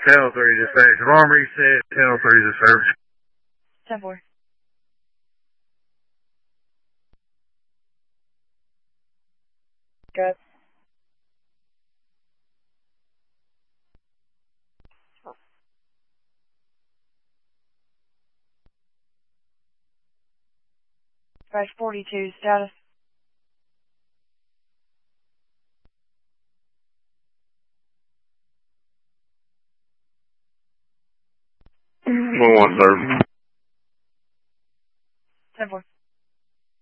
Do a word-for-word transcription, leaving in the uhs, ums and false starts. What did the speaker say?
Channel three dispatch. Alarm reset. Channel three is a service. ten four. Good. five forty-two status. one one, sir.